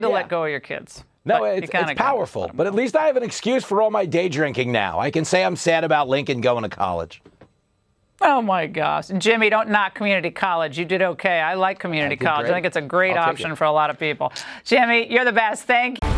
to let go of your kids. No, it's powerful. But at least I have an excuse for all my day drinking now. I can say I'm sad about Lincoln going to college. Oh, my gosh. Jimmy, don't knock community college. You did okay. I like community college. I think it's a great option for a lot of people. Jimmy, you're the best. Thank you.